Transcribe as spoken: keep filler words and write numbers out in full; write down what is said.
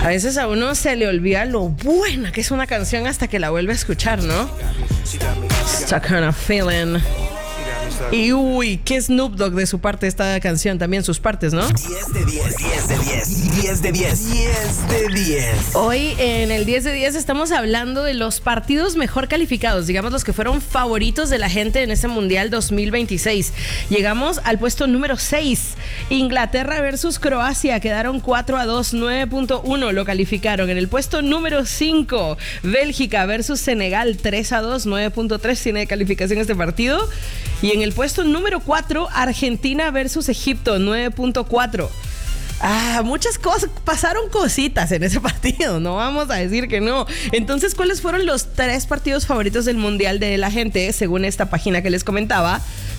A veces a uno se le olvida lo buena que es una canción hasta que la vuelve a escuchar, ¿no? Stuck kind of feeling. Y uy, qué Snoop Dogg de su parte esta canción, también sus partes, ¿no? diez de diez, diez de diez, diez de diez, diez de diez. Hoy en el diez de diez estamos hablando de los partidos mejor calificados, digamos los que fueron favoritos de la gente en este Mundial dos mil veintiséis. Llegamos al puesto número seis. Inglaterra versus Croacia, quedaron cuatro a dos, nueve punto uno lo calificaron. En el puesto número cinco, Bélgica versus Senegal, tres a dos, nueve punto tres tiene de calificación este partido. Y en el puesto número cuatro, Argentina versus Egipto, nueve punto cuatro. Ah, muchas cosas, pasaron cositas en ese partido, no vamos a decir que no. Entonces, ¿cuáles fueron los tres partidos favoritos del Mundial de la gente, según esta página que les comentaba?